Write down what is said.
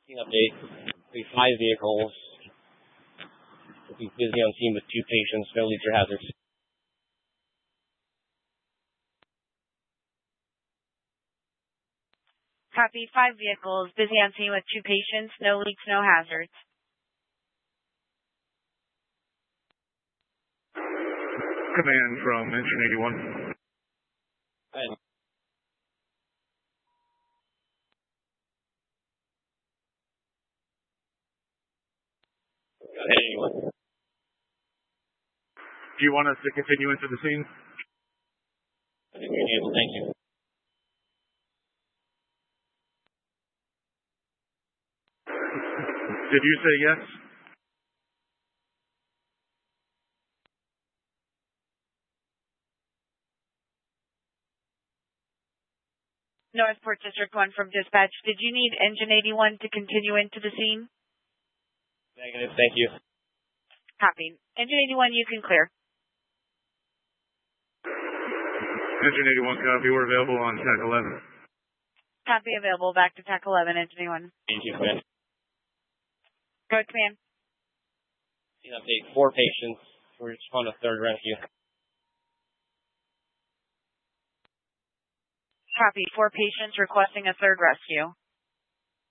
Update. We 5 vehicles. He's busy on scene with 2 patients. No leaks or hazards. Copy. 5 vehicles. Busy on scene with 2 patients. No leaks, no hazards. Command from Engine 81. Anyone? Do you want us to continue into the scene? I think we're able. Thank you. Did you say yes? Northport District 1 from dispatch. Did you need Engine 81 to continue into the scene? Negative. Thank you. Copy. Engine 81, you can clear. Engine 81, copy. We're available on TAC 11. Copy. Available. Back to TAC 11, Engine 81. Thank you, Command. Go ahead, Command. Update. 4 patients. We're just on a 3rd rescue. Copy. 4 patients requesting a 3rd rescue.